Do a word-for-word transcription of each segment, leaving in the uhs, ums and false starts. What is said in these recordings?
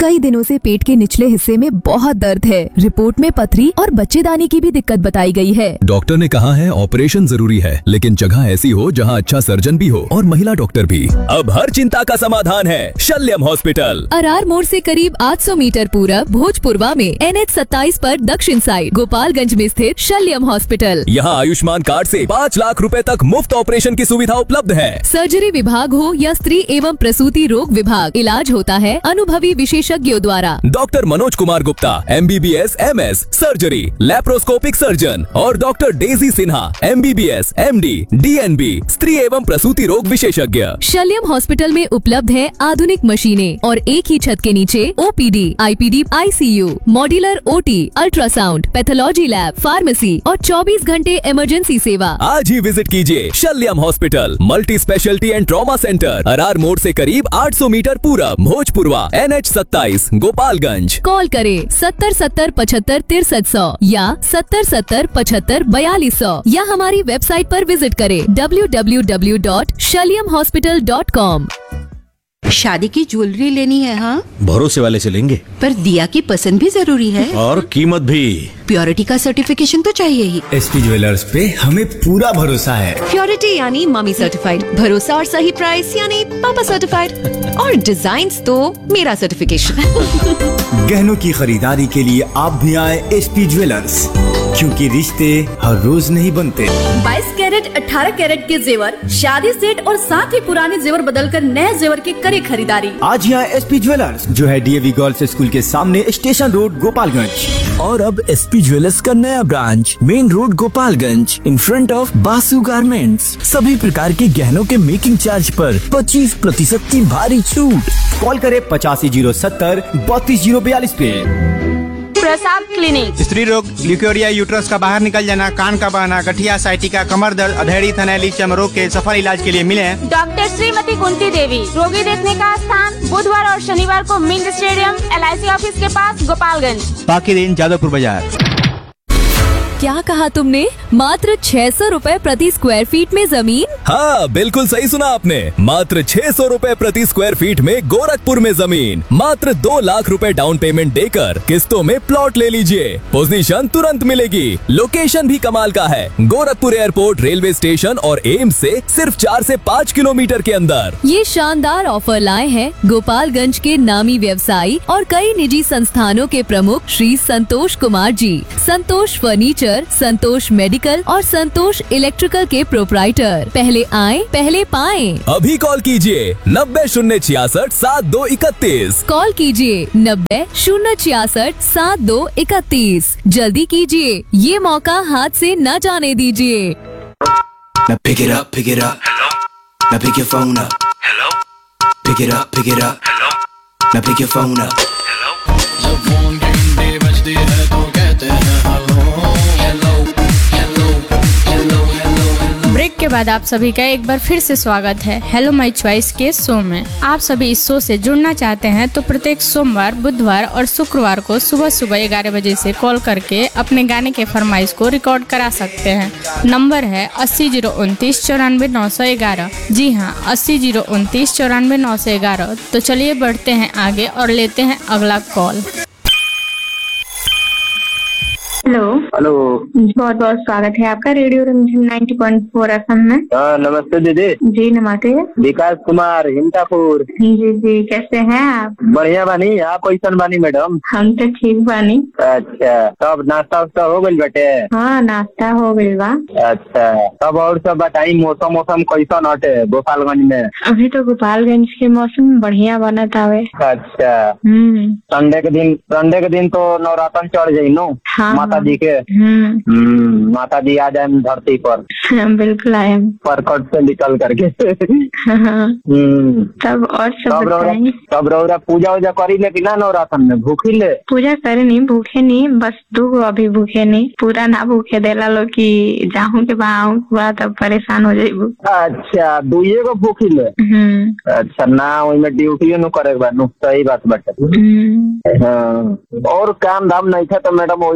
कई दिनों से पेट के निचले हिस्से में बहुत दर्द है। रिपोर्ट में पथरी और बच्चेदानी की भी दिक्कत बताई गई है। डॉक्टर ने कहा है ऑपरेशन जरूरी है, लेकिन जगह ऐसी हो जहां अच्छा सर्जन भी हो और महिला डॉक्टर भी। अब हर चिंता का समाधान है शल्यम हॉस्पिटल। अरार मोड़ से करीब आठ सौ मीटर पूरब भोजपुरवा में एन एच सत्ताईस पर दक्षिण साइड गोपालगंज में स्थित शल्यम हॉस्पिटल। यहाँ आयुष्मान कार्ड से पाँच लाख रुपए तक मुफ्त ऑपरेशन की सुविधा उपलब्ध है। सर्जरी विभाग हो या स्त्री एवं प्रसूति रोग विभाग, इलाज होता है अनुभवी विशेषज्ञों द्वारा। Doctor Manoj Kumar Gupta M B B S M S surgery laparoscopic surgeon और doctor Daisy Sinha M B B S M D D N B स्त्री एवं प्रसूति रोग विशेषज्ञ। शल्यम हॉस्पिटल में उपलब्ध है आधुनिक मशीनें और एक ही छत के नीचे O P D, I P D, I C you, modular O T, ultrasound, pathology lab, pharmacy और चौबीस घंटे इमरजेंसी सेवा। आज ही विजिट कीजिए शल्यम hospital, multi speciality and trauma centre, Arar मोड़ से करीब आठ सौ मीटर पूरब, भोजपुरवा, एन एच सत्ताईस, गोपालगंज। कॉल करें सत्तर सत्तर पचहत्तर तिरसठ सौ या सत्तर सत्तर पचहत्तर बयालीस सौ या हमारी वेबसाइट पर विजिट करें W W W dot शल्यम hospital dot com. शादी की ज्वेलरी लेनी है? हाँ, भरोसे वाले से लेंगे। पर दिया की पसंद भी जरूरी है और कीमत भी। प्योरिटी का सर्टिफिकेशन तो चाहिए ही। एस पी ज्वेलर्स पे हमें पूरा भरोसा है। प्योरिटी यानी मम्मी सर्टिफाइड, भरोसा और सही प्राइस यानी पापा सर्टिफाइड और डिजाइन तो मेरा सर्टिफिकेशन। गहनों की खरीदारी के लिए आप भी आए एस पी ज्वेलर्स, क्योंकि रिश्ते हर रोज नहीं बनते। बाईस कैरेट अठारह कैरेट के जेवर, शादी सेट और साथ ही पुराने जेवर बदलकर नए जेवर के करे खरीदारी। आज यहाँ एस पी ज्वेलर्स जो है D A V girls school के सामने, स्टेशन रोड, गोपालगंज। और अब एस पी ज्वेलर्स का नया branch main road, Gopalganj, in front of बासु गारमेंट्स। सभी प्रकार के गहनों के मेकिंग चार्ज पर पच्चीस प्रतिशत की भारी छूट। कॉल करे पचासी जीरो सत्तर बत्तीस जीरो बयालीस पे। प्रसाद क्लिनिक, स्त्री रोग, ल्यूकेरिया, यूट्रस का बाहर निकल जाना, कान का बहना, गठिया, साइटिका, कमर दर्द, अधेड़ी, थनैली, चर्म रोग के सफल इलाज के लिए मिले हैं डॉक्टर श्रीमती कुंती देवी। रोगी देखने का स्थान बुधवार और शनिवार को mint stadium, L I C office के पास, गोपालगंज। बाकी दिन जादवपुर बाजार। क्या कहा तुमने? मात्र छह सौ रूपए प्रति स्क्वायर फीट में जमीन? हाँ, बिल्कुल सही सुना आपने। मात्र छह सौ रूपए प्रति स्क्वायर फीट में गोरखपुर में जमीन। मात्र दो लाख रुपए डाउन पेमेंट देकर किस्तों में प्लॉट ले लीजिए। पोजीशन तुरंत मिलेगी। लोकेशन भी कमाल का है, गोरखपुर एयरपोर्ट, रेलवे स्टेशन और एम्स से सिर्फ चार से पाँच किलोमीटर के अंदर। ये शानदार ऑफर लाए हैं गोपालगंज के नामी व्यवसायी और कई निजी संस्थानों के प्रमुख श्री संतोष कुमार जी। संतोष फर्नीचर, संतोष मेडिकल और संतोष इलेक्ट्रिकल के प्रोप्राइटर। पहले आए पहले पाएं। अभी कॉल कीजिए नब्बे शून्य छियासठ सात दो इकतीस। कॉल कीजिए नब्बे शून्य छियासठ सात दो इकतीस। जल्दी कीजिए, ये मौका हाथ से न जाने दीजिए। Now pick it up, pick it up. Hello. Now pick your phone up. Hello. Pick it up, pick it up. Hello. Now pick your phone up. Hello. जब फोन घंटे बजते हैं तो कहते हैं hello hello hello hello hello. Break के बाद आप सभी का एक बार फिर से स्वागत है हेलो माई चॉइस के शो में। आप सभी इस शो से जुड़ना चाहते हैं तो प्रत्येक सोमवार, बुधवार और शुक्रवार को सुबह सुबह ग्यारह बजे से कॉल करके अपने गाने के फरमाइश को रिकॉर्ड करा सकते हैं। नंबर है अस्सी जीरो उनतीस चौरानवे नौ सौ ग्यारह। जी हाँ, अस्सी जीरो उनतीस चौरानवे नौ सौ ग्यारह। तो चलिए बढ़ते हैं आगे और लेते हैं अगला कॉल। हेलो हेलो, बहुत बहुत स्वागत है आपका रेडियो रंजन नाइंटी पॉइंट फोर एफ एम में। हाँ, नमस्ते दीदी। जी नमस्ते। विकास कुमार, हिमतापुर। जी जी, कैसे हैं आप? बढ़िया बानी, आप कैसन बानी मैडम? हम तो ठीक बानी। अच्छा, तब नाश्ता वास्ता हो गइल बाटे? हाँ, नाश्ता हो गइल बा। अच्छा, तब और सब बताई, मौसम मौसम कैसन हटे गोपालगंज में? अभी तो गोपालगंज के मौसम बढ़िया बनत हवे। अच्छा, हम्म संडे के दिन संडे के दिन तो नवरात्र चढ़ जाई नो। हाँ, माता जी के। हम्म माता जी आ जाए धरती पर। बिल्कुल आए परकट से निकल करके। तब और सब बताएंगे। तब रौरा पूजा वूजा करी ले कि ना नवरात्र में? भूखी ले? पूजा करे नहीं, भूखे नहीं, बस दू अभी भूखे नहीं, पूरा ना भूखे देला लो कि जाऊँ के बाहू हुआ तब परेशान हो जाइबू। अच्छा, दुइये को भूखी ले? अच्छा, ना वही में ड्यूटी नु करे बा नु। सही बात बाटे। और काम धाम नहीं था तो मैडम वही करिए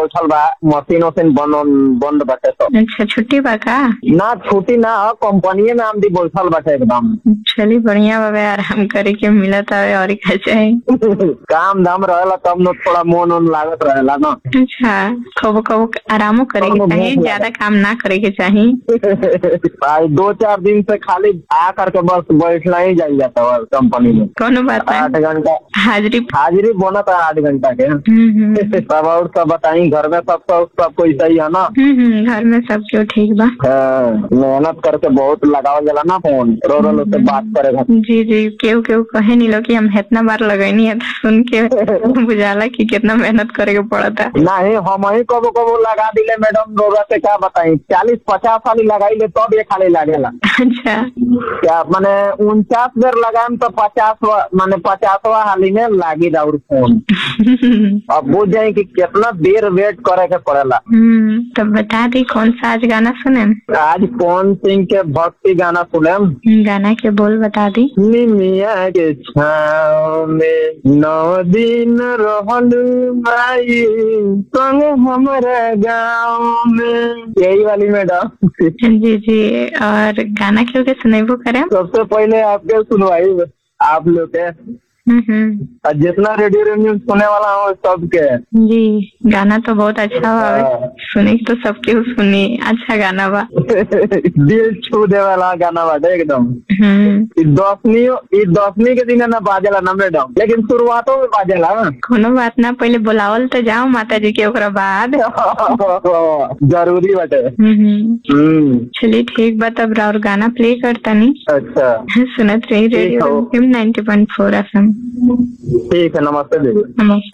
बैठल बा, मशीन वशीन बंद बंद बाटे तो। अच्छा छुट्टी बा का? ना छुट्टी ना, कंपनी में हम भी बैठल बाटे एकदम। चली बढ़िया बाबा, आराम करे के मिलत है और क्या चाहिए। काम धाम रहेला तब न थोड़ा मन उन लागत रहेला ना। अच्छा कबो कबो आरामो करे के चाहिए, ज्यादा काम ना करे के चाहिए। दो चार दिन से खाली आ करके बस बैठना ही जाई जाता है कंपनी में। कौन बात है? आठ घंटा हाजिरी हाजिरी बोना था आठ घंटा के। सब और सब बताई, घर में सब सब सब कोई सही है ना? घर में सब क्यों ठीक बा? मेहनत करके बहुत लगावल जाला ना फोन, रो रो लो से बात करेगा। जी जी, केहू केहू कहे नहीं लो कि हम इतना बार लगैनी है, सुन के बुझाला कि कितना मेहनत करे के पड़ा था। नहीं हम ही कबो कबो लगा दिले मैडम, रो रो से क्या बताई, चालीस पचास वाली लगाई ले तब ये खाली लागेला। अच्छा क्या माने उनचास बेर लगाए तो पचास माने पचासवा हाली में लागी और फोन। अब बुझ जाए कि कितना देर वेट करे के पड़ेला। हम्म तो बता दी कौन सा आज गाना सुने? आज कौन सिंह के भक्ति गाना सुने? गाना के बोल बता दी। निमिया के छाँव में नौ दिन रहल माई संग हमारा गाँव में, यही वाली मैडम। जी जी, और गाना क्यों के सुनेबो करे? सबसे पहले आपके सुनवाई आप लोग के, जितना रेडियो रेडियो सुने वाला हो सबके। जी गाना तो बहुत अच्छा हुआ, सुने तो सबके सुनी, अच्छा गाना बा। दिल छू दे वाला गाना बा एकदम। दसवीं दसवीं के दिन ना बाजेला ना मैडम, लेकिन शुरुआतों में बाजेला। कोनो बात ना, पहले बुलावल तो जाओ माता जी के, ओकरा बाद जरूरी बाटे। चलिए ठीक बा, तब और गाना प्ले करता नहीं। अच्छा सुनत रही रेडियो नाइन्टी पॉइंट फोर एफ एम। ठीक है, नमस्ते दीदी। नमस्ते।